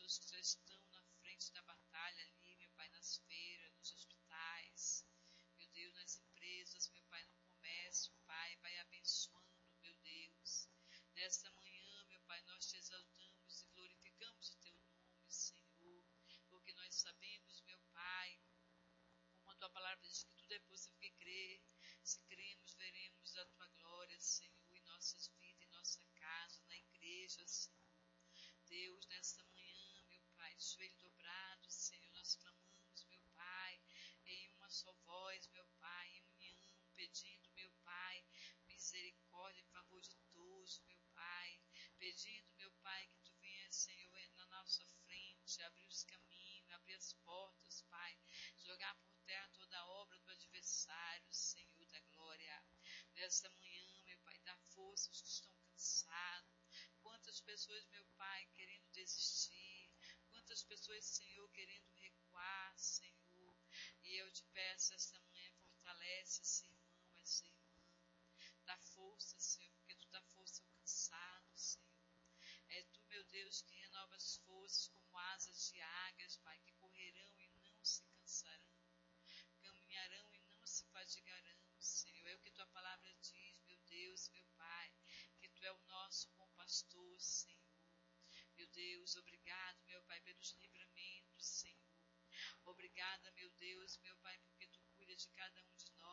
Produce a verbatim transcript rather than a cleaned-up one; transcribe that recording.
Deus, que já estão na frente da batalha ali, meu Pai, nas feiras, nos hospitais, meu Deus, nas empresas, meu Pai, no comércio, Pai, vai abençoando, meu Deus. Nesta manhã, meu Pai, nós te exaltamos e glorificamos o teu nome, Senhor, porque nós sabemos, meu Pai, como a tua palavra diz que tudo é possível que crer. Se cremos, veremos a tua glória, Senhor, em nossas vidas, em nossa casa, na igreja, Senhor. Deus, nesta manhã, meu Pai, de joelho dobrado, Senhor, nós clamamos, meu Pai, em uma só voz, meu Pai, em união, pedindo, meu Pai, misericórdia em favor de todos, meu Pai, pedindo, meu Pai, que tu venhas, Senhor, na nossa frente, abrir os caminhos, abrir as portas, Pai, jogar por terra toda a obra do adversário, Senhor da glória. Nesta manhã, meu Pai, dá força aos que estão cansados. Quantas pessoas, meu Pai, querendo desistir, quantas pessoas, Senhor, querendo recuar, Senhor, e eu te peço esta manhã, fortalece esse irmão, essa irmã, dá força, Senhor, porque tu dá força ao cansado, Senhor. É tu, meu Deus, que renova as forças como asas de águias, Pai, que correrão e não se cansarão, caminharão e não se fadigarão, Senhor. É o que tua palavra diz, meu Deus, meu Pai, que tu é o nosso bom pastor, Senhor. Meu Deus, obrigado, meu Pai, pelos livramentos, Senhor. Obrigada, meu Deus, meu Pai, porque tu cuida de cada um de nós.